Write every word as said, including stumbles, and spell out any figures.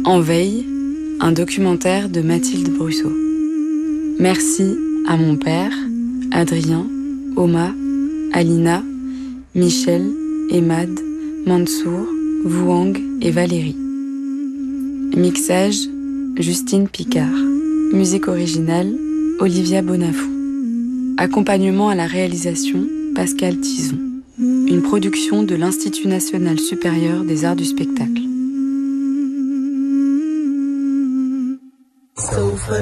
En veille, un documentaire de Mathilde Brusseau. Merci à mon père, Adrien, Oma, Alina, Michel, Emad, Mansour, Wouang et Valérie. Mixage, Justine Picard. Musique originale, Olivia Bonafou. Accompagnement à la réalisation, Pascal Tison. Une production de l'Institut national supérieur des arts du spectacle.